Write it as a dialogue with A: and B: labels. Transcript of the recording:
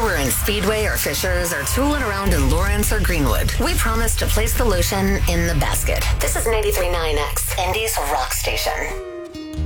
A: we're in Speedway or Fishers or tooling around in Lawrence or Greenwood, we promise to place the lotion in the basket. This is 93.9X, Indy's rock station.